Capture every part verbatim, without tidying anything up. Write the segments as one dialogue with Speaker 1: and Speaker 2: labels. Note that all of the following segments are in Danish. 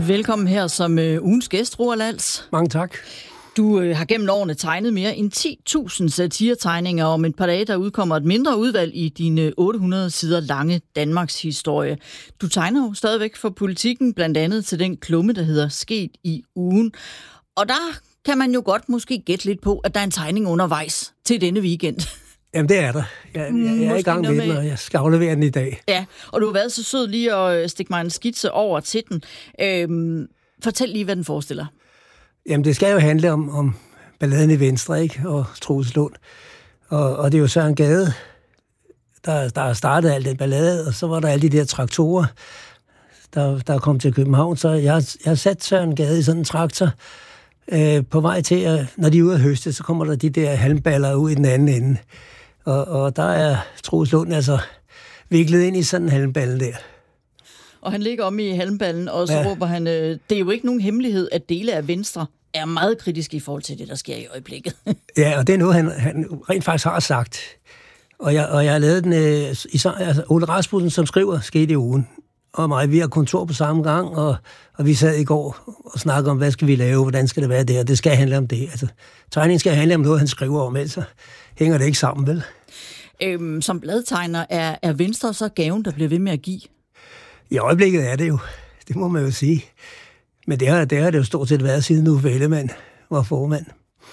Speaker 1: Velkommen her som øh, ugens gæst, Roald Als.
Speaker 2: Mange tak.
Speaker 1: Du øh, har gennem årene tegnet mere end ti tusind satiretegninger. Om et par dage, der udkommer et mindre udvalg i din øh, otte hundrede sider lange Danmarks historie. Du tegner jo stadigvæk for Politikken, blandt andet til den klumme, der hedder Sket i ugen. Og der kan man jo godt måske gætte lidt på, at der er en tegning undervejs til denne weekend.
Speaker 2: Jamen, det er der. Jeg, jeg, jeg er i gang med den, og jeg skal aflevere den i dag.
Speaker 1: Ja, og du har været så sød lige at stikke mig en skitse over til den. Øhm, fortæl lige, hvad den forestiller.
Speaker 2: Jamen, det skal jo handle om, om balladen i Venstre, ikke? Og Troels Lund. Og, og det er jo Søren Gade, der, der startede alt den ballade, og så var der alle de der traktorer, der, der kom til København. Så jeg, jeg har sat Søren Gade i sådan en traktor, øh, på vej til, at når de er ude at høste, så kommer der de der halmballer ud i den anden ende. Og, og der er Troels Lund altså viklet ind i sådan en halmballe der.
Speaker 1: Og han ligger om i halmballen, og så ja. råber han, øh, det er jo ikke nogen hemmelighed, at dele af Venstre er meget kritiske i forhold til det, der sker i øjeblikket.
Speaker 2: Ja, og det er noget, han, han rent faktisk har sagt. Og jeg, og jeg har lavet den øh, i altså, Ole Rasmussen, som skriver Sket i ugen, og mig. Vi har kontor på samme gang, og, og vi sad i går og snakkede om, hvad skal vi lave, hvordan skal det være der, det skal handle om det. Altså, tegningen skal handle om noget, han skriver om, ellers hænger det ikke sammen, vel?
Speaker 1: Øhm, som bladtegner er, er Venstre så gaven, der bliver ved med at give?
Speaker 2: I øjeblikket er det jo, det må man jo sige. Men det har det, har det jo stort set været siden Uffe Ellemann var formand.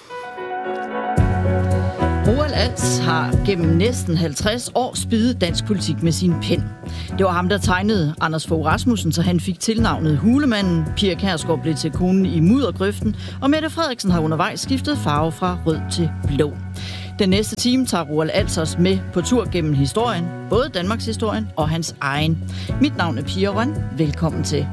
Speaker 1: Roald Als har gennem næsten halvtreds år spiddet dansk politik med sin pen. Det var ham, der tegnede Anders Fogh Rasmussen, så han fik tilnavnet Hulemanden. Pia Kjærsgaard blev til konen i muddergrøften, og Mette Frederiksen har undervejs skiftet farve fra rød til blå. Den næste time tager Roald Als os med på tur gennem historien, både Danmarks historien og hans egen. Mit navn er Pia Røn. Velkommen til.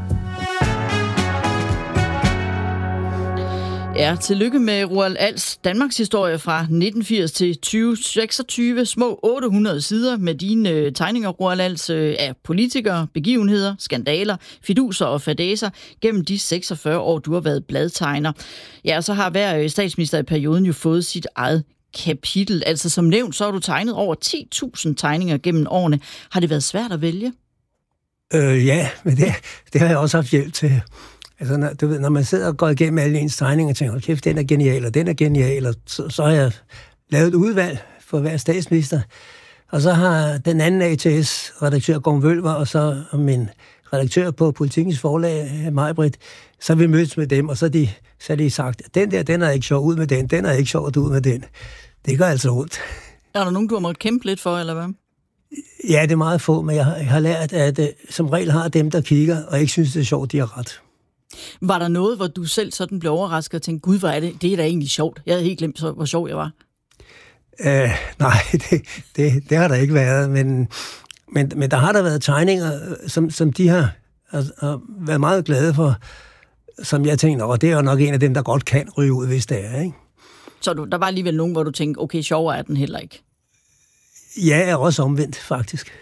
Speaker 1: Ja, tillykke med Roald Als Danmarks historie fra nitten firs til tyve seksogtyve, små otte hundrede sider med dine øh, tegninger, Roald Als, øh, af politikere, begivenheder, skandaler, fiduser og fadæser gennem de seksogfyrre år, du har været bladtegner. Ja, så har hver øh, statsminister i perioden jo fået sit eget kapitel. Altså som nævnt, så har du tegnet over ti tusind tegninger gennem årene. Har det været svært at vælge?
Speaker 2: Øh, ja, men det, det har jeg også haft hjælp til. Altså, når, du ved, når man sidder og går igennem alle ens tegninger og tænker, hold kæft, den er genial, og den er genial, og så, så har jeg lavet et udvalg for hver statsminister. Og så har den anden A T S-redaktør, Gorm Vølver, og så min redaktør på Politikens forlag, Maj-Britt, så har vi mødtes med dem, og så har de, så de sagt, den der, den er ikke sjov, ud med den, den er ikke sjov, ud med den. Det gør altså ondt.
Speaker 1: Er der nogen, du har måttet kæmpe lidt for, eller hvad?
Speaker 2: Ja, det er meget få, men jeg har, jeg har lært, at uh, som regel har dem, der kigger, og ikke synes, det er sjovt, de har ret.
Speaker 1: Var der noget, hvor du selv sådan blev overrasket og tænkte, gud, hvor er det, det er da egentlig sjovt. Jeg havde helt glemt, hvor sjov jeg var.
Speaker 2: Uh, nej, det, det, det har der ikke været, men, men, men der har der været tegninger, som, som de har, har, har været meget glade for, som jeg tænkte, og det er jo nok en af dem, der godt kan ryge ud, hvis det er, ikke? Så
Speaker 1: du, der var alligevel nogen, hvor du tænkte, okay, sjovere er den heller ikke?
Speaker 2: Ja, jeg er også omvendt, faktisk.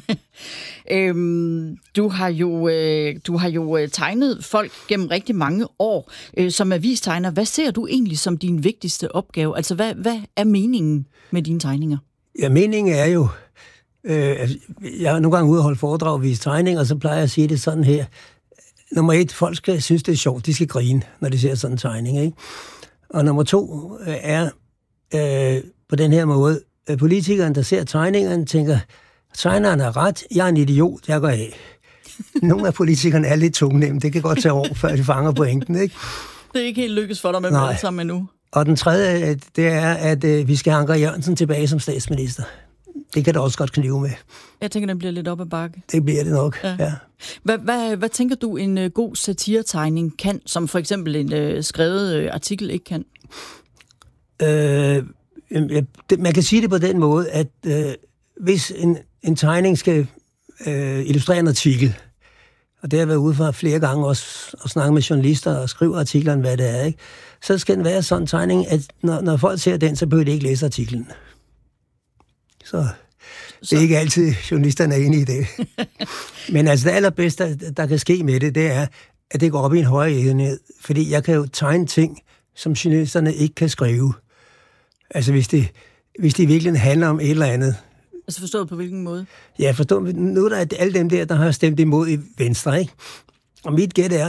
Speaker 1: øhm, du har jo øh, du har jo øh, tegnet folk gennem rigtig mange år øh, som avistegner. Hvad ser du egentlig som din vigtigste opgave? Altså, hvad, hvad er meningen med dine tegninger?
Speaker 2: Ja, meningen er jo, øh, jeg er nogle gange ude og holde foredrag og vise tegninger, og så plejer jeg at sige det sådan her. Nummer et, folk skal synes, det er sjovt. De skal grine, når de ser sådan en tegning, ikke? Og nummer to øh, er øh, på den her måde, øh, politikeren, der ser tegningerne, tænker, tegneren har ret, jeg er en idiot, jeg går af. Nogle af politikerne er lidt tungnemme, det kan godt tage år, før de fanger pointen, ikke?
Speaker 1: Det er ikke helt lykkes for dig med dem sammen endnu.
Speaker 2: Og den tredje, det er, at øh, vi skal have Anker Jørgensen tilbage som statsminister. Det kan det også godt knive med.
Speaker 1: Jeg tænker, den bliver lidt op ad bakke.
Speaker 2: Det bliver det nok, ja. ja.
Speaker 1: Hvad, hvad, hvad tænker du, en uh, god satiretegning kan, som for eksempel en uh, skrevet uh, artikel ikke kan?
Speaker 2: Øh, det, man kan sige det på den måde, at øh, hvis en, en tegning skal øh, illustrere en artikel, og det har jeg været ude for flere gange også, og snakke med journalister og skrive artiklerne, hvad det er, ikke? Så skal den være sådan en tegning, at når, når folk ser den, så behøver de ikke læse artiklen. Så det er ikke altid, journalisterne er enige i det. Men altså det allerbedste, der, der kan ske med det, det er, at det går op i en højere enhed. Fordi jeg kan jo tegne ting, som journalisterne ikke kan skrive. Altså hvis det, hvis det virkelig handler om et eller andet.
Speaker 1: Altså forstået på hvilken måde?
Speaker 2: Ja, forstået. Nu er der alle dem der, der har stemt imod i Venstre, ikke? Og mit gæt er,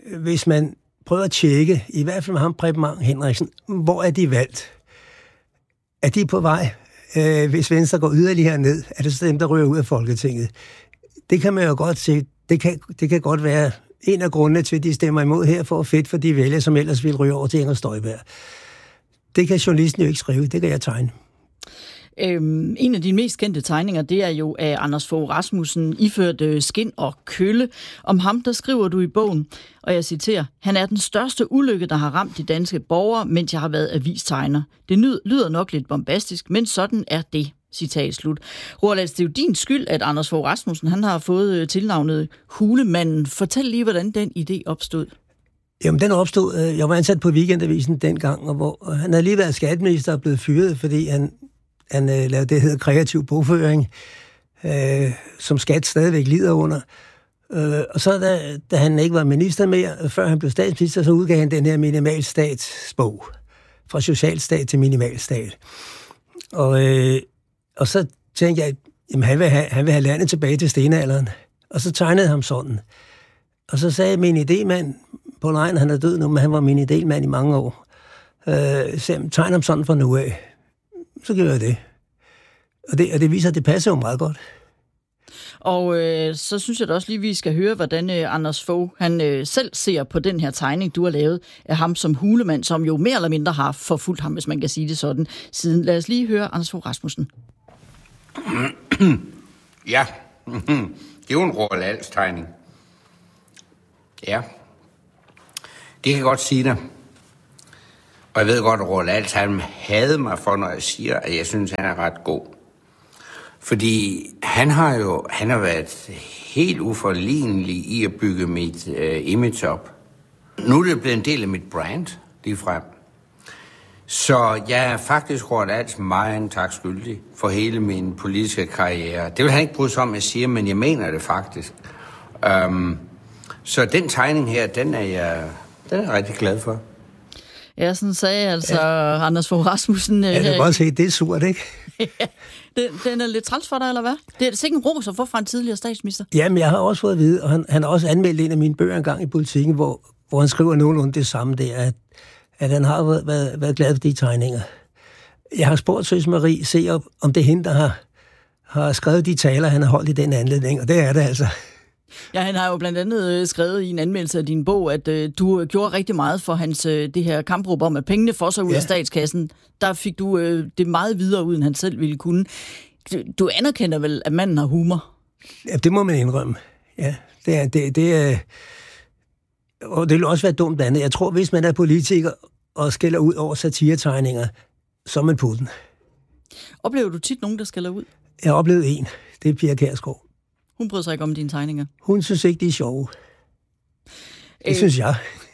Speaker 2: hvis man prøver at tjekke, i hvert fald med ham, Preben Bang Henriksen, hvor er de valgt? Er de på vej? Øh, hvis Venstre går yderligere ned, er det så dem, der ryger ud af Folketinget? Det kan man jo godt se. Det kan, det kan godt være en af grundene til, at de stemmer imod her, for at fedt for de vælger, som ellers ville ryge over til Inger Støjberg. Det kan journalisten jo ikke skrive, det kan jeg tegne.
Speaker 1: Øhm, en af de mest kendte tegninger, det er jo af Anders Fogh Rasmussen, iført øh, skin og kølle. Om ham, der skriver du i bogen, og jeg citerer, han er den største ulykke, der har ramt de danske borgere, mens jeg har været avistegner. Det lyder nok lidt bombastisk, men sådan er det. Citat slut. Roald Als, det er jo din skyld, at Anders Fogh Rasmussen, han har fået tilnavnet Hulemanden. Fortæl lige, hvordan den idé opstod.
Speaker 2: Jamen, den opstod, jeg var ansat på Weekendavisen dengang, og hvor han havde lige været skatteminister og blevet fyret, fordi han, han lavede det, der hedder kreativ bogføring, øh, som skat stadigvæk lider under. Øh, og så da, da han ikke var minister mere, før han blev statsminister, så udgav han den her minimalstatsbog, fra socialstat til minimalstat. Og, øh, og så tænkte jeg, jamen han vil, have, han vil have landet tilbage til stenalderen. Og så tegnede ham sådan. Og så sagde min idémand, Poul Reichhardt, han er død nu, men han var min idémand i mange år. Øh, så tegn ham sådan fra nu af. Så gjorde jeg det. Og det, og det viser, at det passer jo meget godt.
Speaker 1: Og øh, så synes jeg da også lige, vi skal høre, hvordan øh, Anders Fogh, han øh, selv ser på den her tegning, du har lavet af ham som hulemand, som jo mere eller mindre har forfulgt ham, hvis man kan sige det sådan, siden. Lad os lige høre Anders Fogh Rasmussen.
Speaker 3: Ja, det er jo en Roald Als tegning. Ja, det kan jeg godt sige dig. Og jeg ved godt, at Roald Als, han havde mig for, når jeg siger, at jeg synes, han er ret god. Fordi han har jo han har været helt uforlignelig i at bygge mit øh, image op. Nu er det blevet en del af mit brand, lige frem. Så jeg er faktisk Roald Als meget en tak skyldig for hele min politiske karriere. Det vil han ikke bryde sig om, jeg siger, men jeg mener det faktisk. Um, så den tegning her, den er jeg, den er jeg rigtig glad for.
Speaker 1: Ja, sådan sagde altså ja. Anders Fogh Rasmussen.
Speaker 2: Ja, det kan godt se, det er surt, ikke?
Speaker 1: Ja, den, den er lidt træls for dig, eller hvad? Det er det sikkert en ros at få fra en tidligere statsminister.
Speaker 2: Jamen, jeg har også fået at vide, og han, han har også anmeldt en af mine bøger engang i Politikken, hvor, hvor han skriver nogenlunde det samme der, at, at han har været, været, været glad for de tegninger. Jeg har spurgt Søs Marie, se op, om det er hende, der har, har skrevet de taler, han har holdt i den anledning, og det er det altså.
Speaker 1: Ja, han har jo blandt andet skrevet i en anmeldelse af din bog, at øh, du gjorde rigtig meget for hans øh, det her kampråb om, at pengene får sig ud ja. af statskassen. Der fik du øh, det meget videre ud, end han selv ville kunne. Du, du anerkender vel, at manden har humor?
Speaker 2: Ja, det må man indrømme. Ja, det er... Det, det er og det vil også være dumt andet. Jeg tror, hvis man er politiker og skælder ud over satiretegninger, så er man på den.
Speaker 1: Oplever du tit nogen, der skælder ud?
Speaker 2: Jeg har oplevet en. Det er Pia Kjærsgaard.
Speaker 1: Hun bryder sig ikke om dine tegninger?
Speaker 2: Hun synes ikke, de er sjove. Det øh, synes jeg.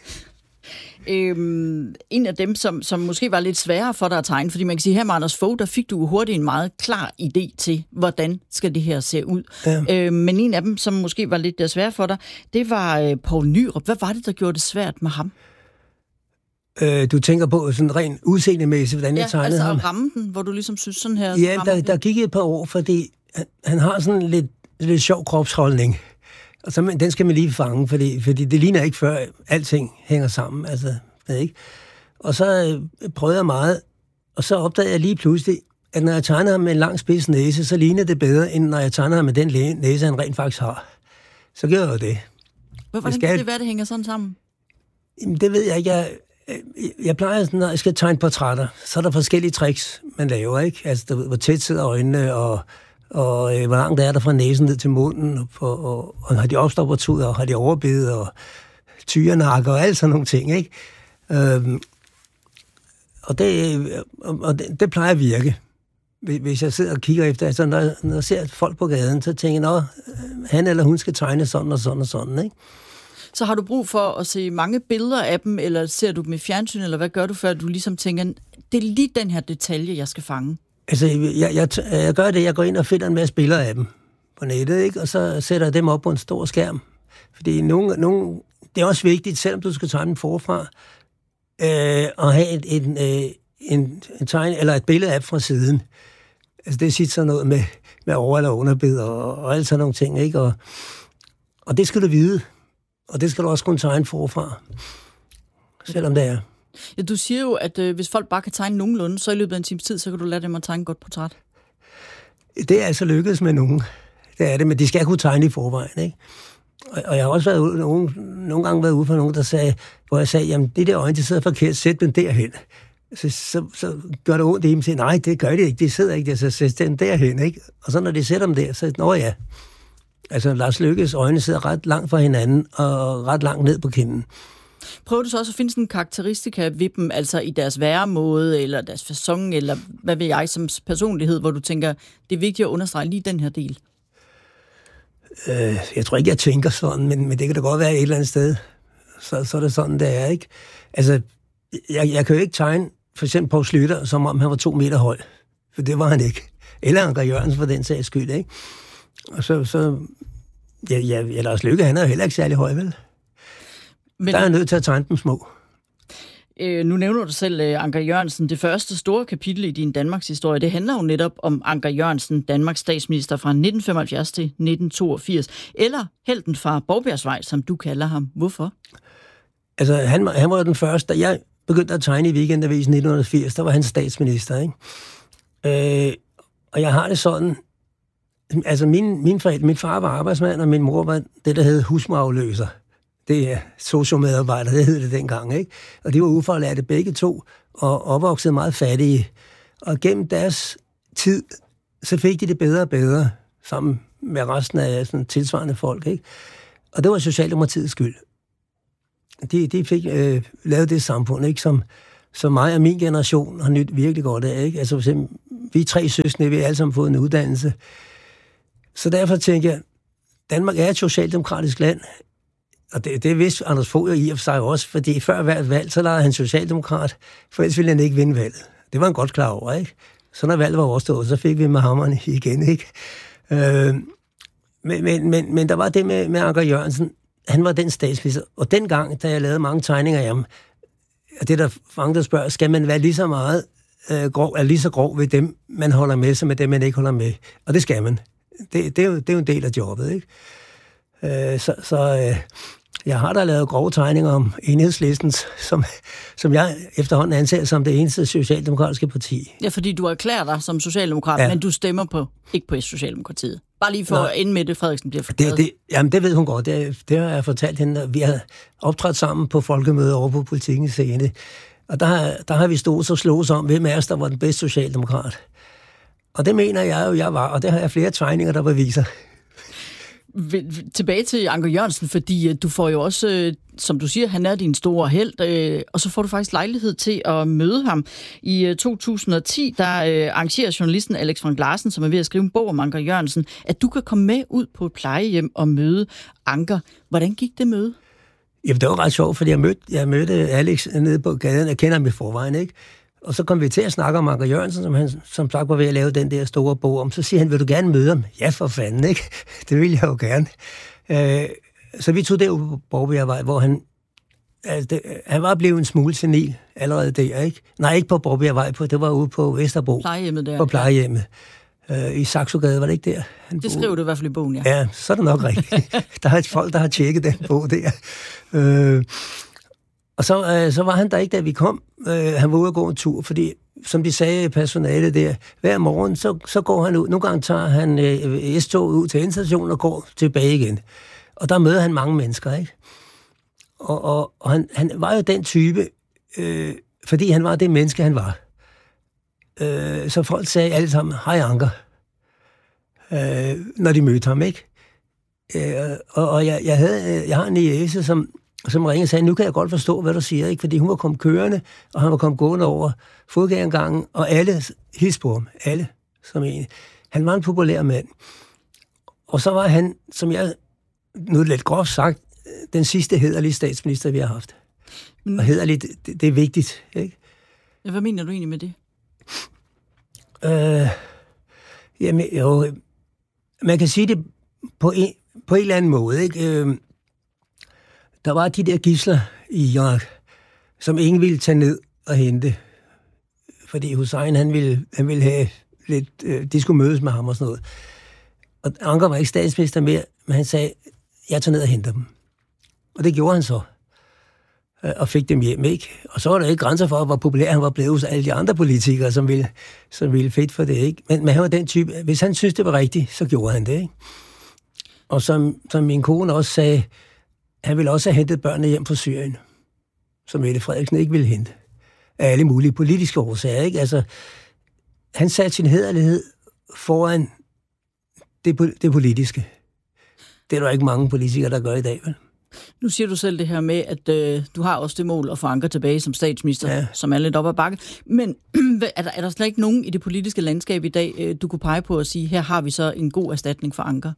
Speaker 1: Øhm, en af dem, som, som måske var lidt sværere for dig at tegne, fordi man kan sige, her med Anders Fogh, der fik du hurtigt en meget klar idé til, hvordan skal det her se ud. Ja. Øhm, men en af dem, som måske var lidt sværere for dig, det var øh, Poul Nyrup. Hvad var det, der gjorde det svært med ham?
Speaker 2: Øh, du tænker på sådan rent udseendemæssigt, hvordan
Speaker 1: ja,
Speaker 2: jeg tegnede
Speaker 1: altså
Speaker 2: ham?
Speaker 1: Ja, altså at ramme den, hvor du ligesom synes sådan her...
Speaker 2: Ja, der, der gik et par år, fordi han, han har sådan lidt lidt sjov kropsholdning. Og så, den skal man lige fange, fordi, fordi det ligner ikke før alting hænger sammen. Altså, ved ikke. Og så øh, prøvede jeg meget, og så opdagede jeg lige pludselig, at når jeg tegnede ham med en lang spids næse, så lignede det bedre, end når jeg tegnede ham med den næse, han rent faktisk har. Så gjorde jeg det.
Speaker 1: Hvordan skal... kan det være, det hænger sådan sammen?
Speaker 2: Jamen, det ved jeg ikke. Jeg, jeg, jeg plejer sådan, når jeg skal tegne portrætter, så er der forskellige tricks, man laver, ikke? Altså, der, hvor tæt sidder øjnene, og og øh, hvor langt er der fra næsen ned til munden, og, og, og, og har de opstoppertud, og har de overbid, og tyrenakker, og alt sådan nogle ting, ikke? Øhm, og det, og det, det plejer at virke. Hvis jeg sidder og kigger efter, altså når, når jeg ser folk på gaden, så tænker jeg, at han eller hun skal tegne sådan og sådan og sådan, ikke?
Speaker 1: Så har du brug for at se mange billeder af dem, eller ser du dem i fjernsyn, eller hvad gør du, før du ligesom tænker, det er lige den her detalje, jeg skal fange? Altså,
Speaker 2: jeg, jeg, jeg gør det, jeg går ind og finder en masse billeder af dem på nettet, ikke? Og så sætter jeg dem op på en stor skærm. Fordi nogle, nogle, det er også vigtigt, selvom du skal tegne dem forfra, øh, at have et, et, et, en, en tegn, eller et billede af fra siden. Altså, det siger sådan noget med, med over- eller underbid og, og alt sådan nogle ting, ikke? Og, og det skal du vide. Og det skal du også kunne tegne forfra, selvom det er.
Speaker 1: Ja, du siger jo, at øh, hvis folk bare kan tegne nogenlunde, så i løbet af en times tid, så kan du lade dem at tegne et godt portræt.
Speaker 2: Det er altså lykkedes med nogen. Det er det, men de skal kunne tegne i forvejen, ikke? Og, og jeg har også været ude, nogle, nogle gange været ude for nogen, der sagde, hvor jeg sagde, jamen det der øjne, det sidder forkert, sæt dem derhen. Så, så, så gør det ondt i dem, siger, nej, det gør det ikke, det sidder ikke der, så sæt dem derhen, ikke? Og så når de sætter dem der, så nå ja. Altså Lars Løkkes øjne sidder ret langt fra hinanden, og ret langt ned på kinden.
Speaker 1: Prøver du så også at finde sådan en karakteristika ved dem, altså i deres væremåde, eller deres facon, eller hvad ved jeg, som personlighed, hvor du tænker, det er vigtigt at understrege lige den her del?
Speaker 2: Øh, jeg tror ikke, jeg tænker sådan, men, men det kan da godt være et eller andet sted. Så, så er det sådan, det er, ikke? Altså, jeg, jeg kan jo ikke tegne for eksempel Poul Schlüter, som om han var to meter høj. For det var han ikke. Eller Anker Jørgensen for den sags skyld, ikke? Og så, så ja, ja, Lars Løkke, han er jo heller ikke særlig høj, vel? Men, der er jeg nødt til at tegne dem små.
Speaker 1: Øh, nu nævner du selv øh, Anker Jørgensen. Det første store kapitel i din Danmarks historie, det handler jo netop om Anker Jørgensen, Danmarks statsminister fra nitten femoghalvfjerds til nitten toogfirs. Eller helten fra Borgbjergsvej, som du kalder ham. Hvorfor?
Speaker 2: Altså, han, han var jo den første. Da jeg begyndte at tegne i Weekendavisen nitten firs, der var han statsminister, ikke? Øh, og jeg har det sådan. Altså, min, min, forældre, min far var arbejdsmand, og min mor var det, der hed husmorafløser. Det er sociomedarbejder, det hed det dengang, ikke? Og de var ufaglærte begge to, og opvoksede meget fattige. Og gennem deres tid, så fik de det bedre og bedre, sammen med resten af sådan tilsvarende folk, ikke? Og det var Socialdemokratiets skyld. De, de fik øh, lavet det samfund, ikke? Som, som mig og min generation har nyt virkelig godt af, ikke? Altså for eksempel, vi er tre søskende, vi har alle sammen fået en uddannelse. Så derfor tænker jeg, Danmark er et socialdemokratisk land. Og det, det vidste Anders Fogh jo i og for sig også, fordi før hvert valg, så lavede han socialdemokrat, for ellers ville han ikke vinde valget. Det var han godt klar over, ikke? Så når valget var overstået, så fik vi med hammerne igen, ikke? Øh, men, men, men, men der var det med, med Anker Jørgensen. Han var den statsminister, og dengang, da jeg lavede mange tegninger af ham, og det der mange, der spørger, skal man være lige så meget øh, grov, er lige så grov ved dem, man holder med, som med dem, man ikke holder med? Og det skal man. Det, det, er, jo, det er jo en del af jobbet, ikke? Øh, så så øh, jeg har da lavet grove tegninger om Enhedslistens, som, som jeg efterhånden anser som det eneste socialdemokratiske parti.
Speaker 1: Ja, fordi du erklærer dig som socialdemokrat, ja. Men du stemmer på ikke på Socialdemokratiet. Bare lige for Nå. At ende med det, Frederiksen bliver forklaret.
Speaker 2: Det, det, jamen, det ved hun godt. Det, det har jeg fortalt hende. Vi har optrådt sammen på folkemøder over på Politikens Scene. Og der, der har vi stået så slået om, hvem af os, der var den bedste socialdemokrat. Og det mener jeg jo, jeg var. Og det har jeg flere tegninger, der beviser.
Speaker 1: Tilbage til Anker Jørgensen, fordi du får jo også, som du siger, han er din store helt, og så får du faktisk lejlighed til at møde ham. I to tusind og ti, der arrangerer journalisten Alex Frank Larsen, som er ved at skrive en bog om Anker Jørgensen, at du kan komme med ud på et plejehjem og møde Anker. Hvordan gik det møde?
Speaker 2: Jamen, det var ret sjovt, fordi jeg mødte, jeg mødte Alex nede på gaden, jeg kender ham i forvejen, ikke? Og så kom vi til at snakke om Anker Jørgensen, som han som sagt var ved at lave den der store bog om. Så siger han, vil du gerne møde ham? Ja, for fanden, ikke? Det vil jeg jo gerne. Øh, så vi tog det på Borgbjergvej, hvor han... Altså, det, han var blevet en smule senil allerede der, ikke? Nej, ikke på Borgbjergvej, på, det var ude på Vesterbro.
Speaker 1: Plejehjemmet der.
Speaker 2: På plejehjemmet. Ja. Øh, I Saxogade, var det ikke der?
Speaker 1: Han det skriver du i hvert fald i bogen, ja.
Speaker 2: Ja, så er det nok rigtigt. Der er et folk, der har tjekket den bog der. Øh, Og så, øh, så var han der ikke, da vi kom. Øh, han var ude at gå en tur, fordi, som de sagde personalet der, hver morgen, så, så går han ud. Nogle gange tager han øh, S-toget ud til endestationen og går tilbage igen. Og der møder han mange mennesker, ikke? Og, og, og han, han var jo den type, øh, fordi han var det menneske, han var. Øh, så folk sagde alle sammen, hej Anker, øh, når de mødte ham, ikke? Øh, og og jeg, jeg, havde, jeg har en niece, som... som ringede og sagde, nu kan jeg godt forstå, hvad du siger, ikke? Fordi hun var kommet kørende, og han var kommet gående over fodgængergangen, og alle hilste på ham. Alle, som en. Han var en populær mand. Og så var han, som jeg, nu lidt groft sagt, den sidste hæderlige statsminister, vi har haft. Mm. Og hæderligt, det, det er vigtigt, ikke?
Speaker 1: Ja, hvad mener du egentlig med det?
Speaker 2: Øh, jamen, jo, man kan sige det på en, på en eller anden måde, ikke? Øh, Der var de der gidsler i Irak, som ingen ville tage ned og hente. Fordi Hussein, han ville, han ville have lidt... Øh, de skulle mødes med ham og sådan noget. Og Anker var ikke statsminister mere, men han sagde, jeg tager ned og henter dem. Og det gjorde han så. Og fik dem hjem, ikke? Og så var der ikke grænser for, hvor populær han var blevet hos alle de andre politikere, som ville, som ville fedt for det, ikke? Men, men han var den type, hvis han syntes, det var rigtigt, så gjorde han det, ikke? Og som, som min kone også sagde, han ville også have hentet børnene hjem fra Syrien, som Mette Frederiksen ikke ville hente. Af alle mulige politiske årsager, ikke? Altså, han satte sin hæderlighed foran det, det politiske. Det er der ikke mange politikere, der gør i dag, vel?
Speaker 1: Nu siger du selv det her med, at øh, du har også det mål at få Anker tilbage som statsminister, ja. Som er lidt op ad bakke. Men er der, er der slet ikke nogen i det politiske landskab i dag, øh, du kunne pege på at sige, her har vi så en god erstatning for Anker?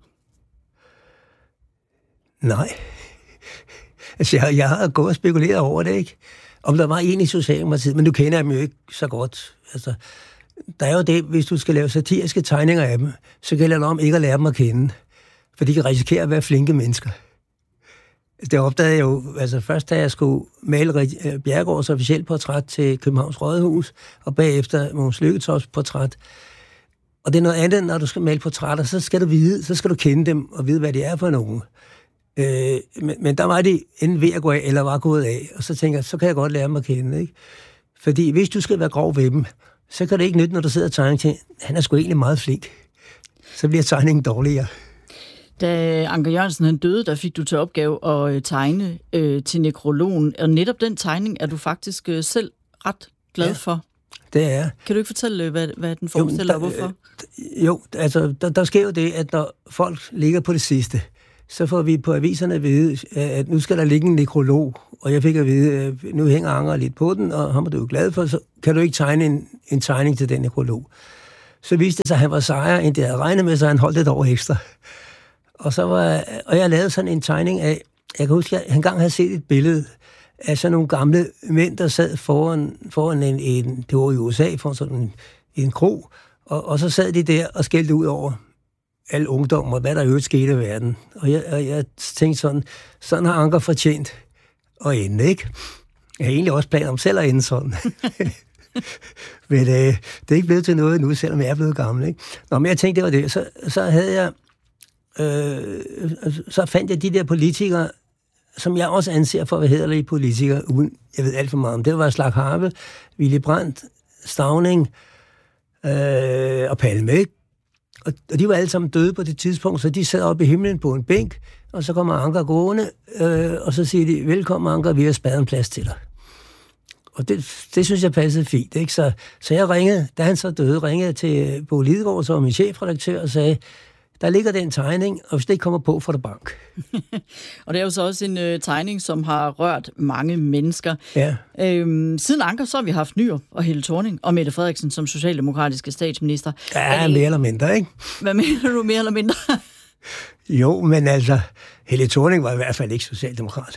Speaker 2: Nej. Altså, jeg, jeg har gået og spekuleret over det, ikke? Om der var en i Socialdemokratiet, men du kender dem jo ikke så godt. Altså, der er jo det, hvis du skal lave satiriske tegninger af dem, så gælder det om ikke at lære dem at kende. For de kan risikere at være flinke mennesker. Det opdagede jeg jo, altså først da jeg skulle male Bjerregaards officielt portræt til Københavns Rådhus, og bagefter Mogens Lykketofts portræt. Og det er noget andet, når du skal male portrætter, så skal du vide, så skal du kende dem og vide, hvad de er for nogen. Øh, men, men der var de enten ved at gå af, eller var gået af, og så tænker jeg, så kan jeg godt lære dem at kende, ikke? Fordi hvis du skal være grov ved dem, så kan det ikke nytte, når du sidder og tegner til, han er sgu egentlig meget flink. Så bliver tegningen dårligere.
Speaker 1: Da Anker Jørgensen han døde, der fik du til opgave at tegne øh, til nekrologen, og netop den tegning er du faktisk øh, selv ret glad ja, for.
Speaker 2: Det er.
Speaker 1: Kan du ikke fortælle, hvad, hvad den forestiller,
Speaker 2: jo, der,
Speaker 1: hvorfor?
Speaker 2: Jo, altså, der, der sker jo det, at når folk ligger på det sidste, så får vi på aviserne at vide, at nu skal der ligge en nekrolog, og jeg fik at vide, at nu hænger Anker lidt på den, og ham er du jo glad for, så kan du ikke tegne en, en tegning til den nekrolog. Så viste det sig, at han var sejere, end det jeg havde regnet med, så han holdt et år ekstra. Og, så var, og jeg lavede sådan en tegning af, jeg kan huske, at jeg engang havde set et billede af sådan nogle gamle mænd, der sad foran, foran en, en, det var i U S A, foran sådan en, en krog, og, og så sad de der og skældte ud over al ungdom, og hvad der øvrigt skete i verden. Og jeg, og jeg tænkte sådan, sådan har Anker fortjent at ende, ikke? Jeg har egentlig også planer om selv at ende sådan. Men øh, det er ikke blevet til noget nu, selvom jeg er blevet gammel, ikke? Nå, men jeg tænkte, det var det. Så, så havde jeg Øh, så fandt jeg de der politikere, som jeg også anser for at være hæderlige politikere, uden jeg ved alt for meget om. Det var Slag Harve, Willy Brandt, Stauning øh, og Palme. Og, og de var alle sammen døde på det tidspunkt, så de sad oppe i himlen på en bænk, og så kommer Anker gående, øh, og så siger de, velkommen Anker, vi har spadet en plads til dig. Og det, det synes jeg passede fint, ikke? Så, så jeg ringede, da han så døde, ringede til Bo Lidegaard, som var min chefredaktør, og sagde, der ligger den tegning, og hvis det ikke kommer på, får det bank.
Speaker 1: Og det er jo så også en øh, tegning, som har rørt mange mennesker.
Speaker 2: Ja. Øhm,
Speaker 1: siden Anker, så har vi haft Nyrup og Helle Thorning og Mette Frederiksen som socialdemokratiske statsminister.
Speaker 2: Ja, det, mere eller mindre, ikke?
Speaker 1: Hvad mener du, mere eller mindre?
Speaker 2: Jo, men altså, Helle Thorning var i hvert fald ikke socialdemokrat.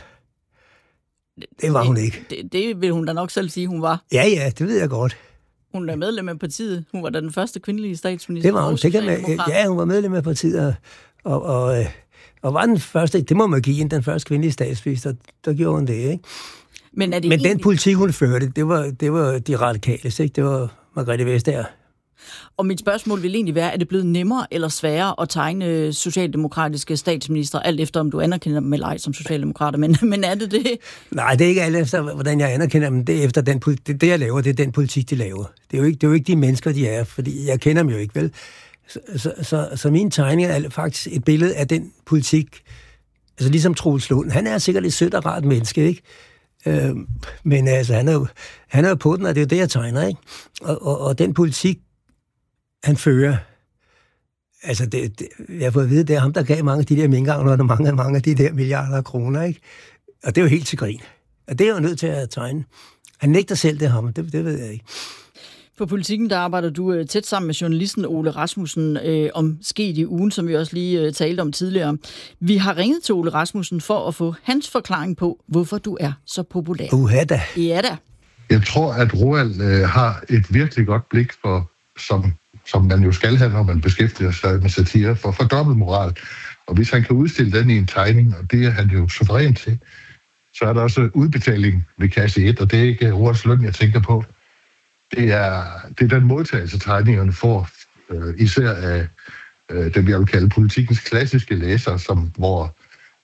Speaker 2: Det var
Speaker 1: det,
Speaker 2: hun ikke.
Speaker 1: Det, det vil hun da nok selv sige, hun var.
Speaker 2: Ja, ja, det ved jeg godt.
Speaker 1: Hun er medlem af partiet. Hun var da den første kvindelige statsminister.
Speaker 2: Det var hun. Det kan man, ja, hun var medlem af partiet, og, og, og var den første, det må man give hende, den første kvindelige statsminister. Der gjorde hun det, ikke? Men, er det Men egentlig... den politik, hun førte, det var, det var de radikale, ikke? Det var Margrethe Vestager.
Speaker 1: Og mit spørgsmål vil egentlig være, er det blevet nemmere eller sværere at tegne socialdemokratiske statsminister, alt efter om du anerkender dem eller ej som socialdemokrater, men, men er det det?
Speaker 2: Nej, det er ikke alt efter, hvordan jeg anerkender dem. Det er efter den, det, det, jeg laver, det er den politik, de laver. Det er jo ikke, det er jo ikke de mennesker, de er, fordi jeg kender dem jo ikke, vel? Så, så, så, så min tegning er faktisk et billede af den politik, altså ligesom Troels Lund. Han er sikkert et sødt og rart menneske, ikke? Øh, men altså, han er, jo, han er jo på den, og det er jo det, jeg tegner, ikke? Og, og, og den politik, han fører, altså det, det, jeg har fået at vide, det er ham, der gav mange af de der minkavlere, og mange, mange af de der milliarder af kroner, ikke? Og det er jo helt til grin. Og det er jo nødt til at tegne. Han nægter selv det ham, det, det ved jeg ikke.
Speaker 1: På Politikken, der arbejder du tæt sammen med journalisten Ole Rasmussen øh, om sket i ugen, som vi også lige øh, talte om tidligere. Vi har ringet til Ole Rasmussen for at få hans forklaring på, hvorfor du er så populær.
Speaker 2: Uha da.
Speaker 1: Ja da.
Speaker 4: Jeg tror, at Roald øh, har et virkelig godt blik for, som som man jo skal have, når man beskæftiger sig med satire, for, for dobbeltmoral. Og hvis han kan udstille den i en tegning, og det er han jo suveræn til, så er der også udbetaling ved kasse et, og det er ikke Roalds løn, jeg tænker på. Det er, det er den modtagelse, tegningerne får, øh, især af øh, dem, jeg vil kalde Politikens klassiske læsere, som, hvor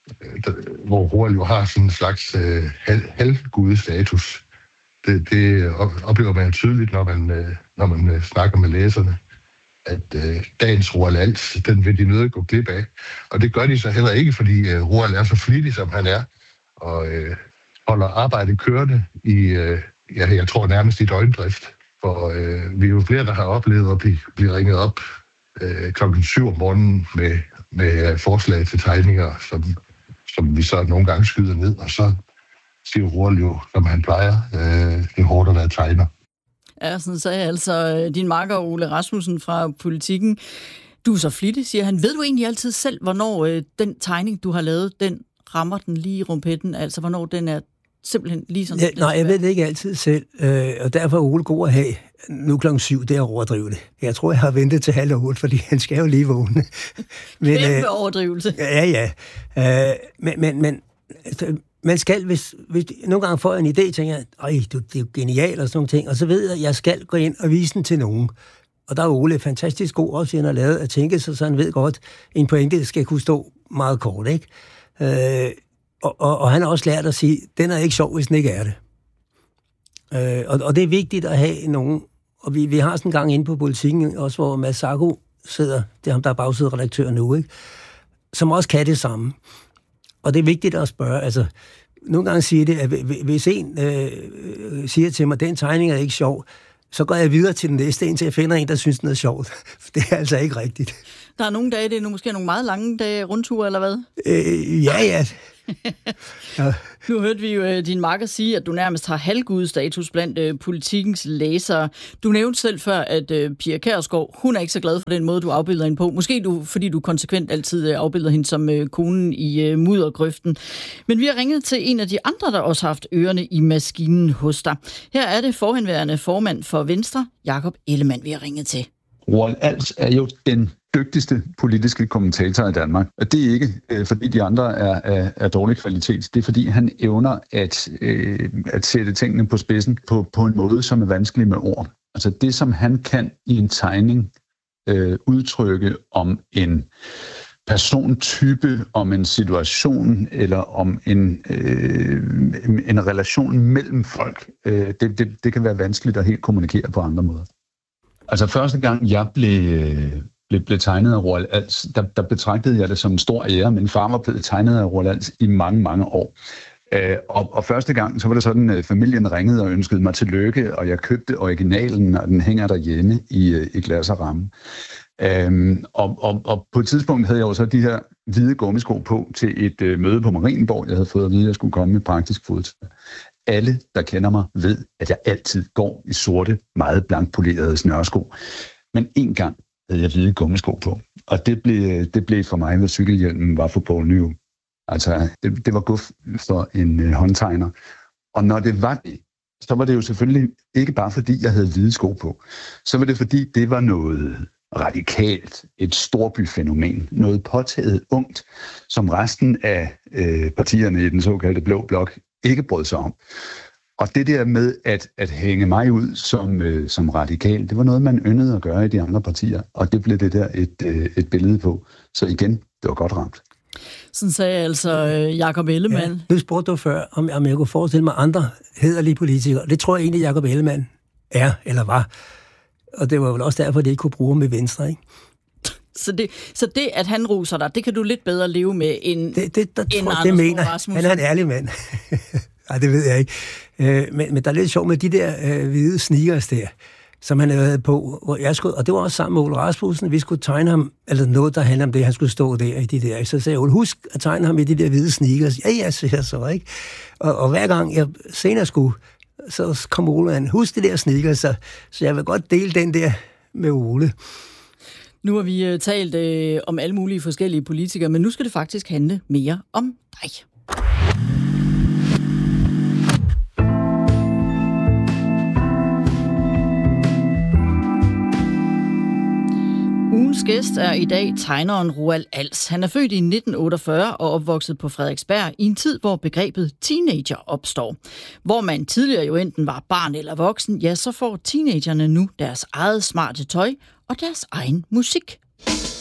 Speaker 4: hvor Roald jo har sådan en slags øh, halv, halvgudestatus. Det, det oplever man tydeligt, når man, øh, når man øh, snakker med læserne, at øh, dagens Roald Als, den vil de nødt gå glip af. Og det gør de så heller ikke, fordi øh, Roald er så flittig, som han er, og øh, holder arbejdet kørende i, øh, ja, jeg tror nærmest i døgndrift. For øh, vi er jo flere, der har oplevet at blive, blive ringet op øh, klokken syv om morgenen med, med forslag til tegninger, som, som vi så nogle gange skyder ned, og så siger Roald jo, som han plejer, øh, det er hårdt at være tegner.
Speaker 1: Ja, sådan sagde altså din makker Ole Rasmussen fra Politikken. Du er så flittig, siger han. Ved du egentlig altid selv, hvornår øh, den tegning, du har lavet, den rammer den lige i rumpetten? Altså, hvornår den er simpelthen lige sådan?
Speaker 2: Ja, nej, jeg ved det ikke altid selv, øh, og derfor er Ole god at have. Nu klokken syv, det er overdrive det. Jeg tror, jeg har ventet til halv otte, fordi han skal jo lige vågne.
Speaker 1: Men, Kæmpe øh, overdrivelse.
Speaker 2: Ja, ja. Øh, men, men, men altså, man skal, hvis, hvis nogle gange får jeg en idé, tænker jeg, øj, det er jo genialt og sådan nogle ting, og så ved jeg, at jeg skal gå ind og vise den til nogen. Og der er Ole fantastisk god også, han har lavet at tænke sig, så han ved godt, at en pointe skal kunne stå meget kort, ikke? Øh, og, og, og han har også lært at sige, den er ikke sjov, hvis den ikke er det. Øh, og, og det er vigtigt at have nogen, og vi, vi har sådan en gang inde på Politikken, også hvor Mads Sarko sidder, det er ham, der er bagsideredaktør nu, ikke? Som også kan det samme. Og det er vigtigt at spørge, altså, nogle gange siger det, at hvis en øh, siger til mig, den tegning er ikke sjov, så går jeg videre til den næste, indtil jeg finder en, der synes, den er sjovt. Det er altså ikke rigtigt.
Speaker 1: Der er nogle dage, det er nu måske nogle meget lange dage, rundture, eller hvad?
Speaker 2: Øh, ja, ja.
Speaker 1: ja. Nu hørte vi jo din makker sige, at du nærmest har halvgudestatus blandt øh, Politikens læsere. Du nævnte selv før, at øh, Pia Kjærsgaard, hun er ikke så glad for den måde, du afbilder hende på. Måske du, fordi du konsekvent altid øh, afbilder hende som øh, konen i øh, muddergrøften. Men vi har ringet til en af de andre, der også har haft ørerne i maskinen hos dig. Her er det forhenværende formand for Venstre, Jakob Ellemann, vi har ringet til.
Speaker 5: Roald Als er jo den dygtigste politiske kommentator i Danmark. Og det er ikke, øh, fordi de andre er, er, er dårlig kvalitet. Det er, fordi han evner at, øh, at sætte tingene på spidsen på, på en måde, som er vanskelig med ord. Altså det, som han kan i en tegning øh, udtrykke om en persontype, om en situation eller om en, øh, en relation mellem folk, øh, det, det, det kan være vanskeligt at helt kommunikere på andre måder. Altså første gang jeg blev, blev, blev tegnet af Roald Als, der, der betragtede jeg det som en stor ære. Min far var blevet tegnet af Roald Als i mange, mange år. Øh, og, og første gang, så var det sådan, at familien ringede og ønskede mig tillykke, og jeg købte originalen, og den hænger derhjemme i, i glas og ramme. Øh, og, og, og på et tidspunkt havde jeg jo så de her hvide gummisko på til et øh, møde på Marienborg. Jeg havde fået at vide, at jeg skulle komme med praktisk fodtøj. Alle, der kender mig, ved, at jeg altid går i sorte, meget blankpolerede snørsko. Men en gang havde jeg hvide gummisko på, og det blev, det blev for mig, hvad cykelhjelmen var for Poul Nyrup. Altså, det, det var guf for en øh, håndtegner. Og når det var det, så var det jo selvfølgelig ikke bare fordi, jeg havde hvide sko på. Så var det fordi, det var noget radikalt, et storbyfænomen, noget påtaget ungt, som resten af øh, partierne i den såkaldte blå blok ikke brød sig om. Og det der med at, at hænge mig ud som, øh, som radikal, det var noget, man yndede at gøre i de andre partier, og det blev det der et, øh, et billede på. Så igen, det var godt ramt.
Speaker 1: Sådan sagde altså øh, Jakob Ellemann. Ja,
Speaker 2: nu spurgte du før, om, om jeg kunne forestille mig andre hæderlige politikere. Det tror jeg egentlig, Jakob Ellemann er, eller var. Og det var vel også derfor, det ikke kunne bruge med Venstre, ikke?
Speaker 1: Så det, så det, at han ruser dig, det kan du lidt bedre leve med end,
Speaker 2: det, det, der,
Speaker 1: end
Speaker 2: tror, det mener Rasmussen. Han er en ærlig mand. Nej, det ved jeg ikke. Øh, men, men der er lidt sjovt med de der øh, hvide sneakers der, som han havde på. Hvor jeg skulle, og det var også sammen med Ole Rasmussen, vi skulle tegne ham, eller noget, der handler om det, han skulle stå der i de der. Så sagde jeg, Ole, husk at tegne ham i de der hvide sneakers. Ja, ja, siger jeg så, ikke? Og, og hver gang jeg senere skulle, så kom Ole an, husk det der sneakers, så, så jeg vil godt dele den der med Ole.
Speaker 1: Nu har vi uh, talt uh, om alle mulige forskellige politikere, men nu skal det faktisk handle mere om dig. Ugens gæst er i dag tegneren Roald Als. Han er født i nitten otteogfyrre og opvokset på Frederiksberg i en tid, hvor begrebet teenager opstår. Hvor man tidligere jo enten var barn eller voksen, ja, så får teenagerne nu deres eget smarte tøj og deres egen musik.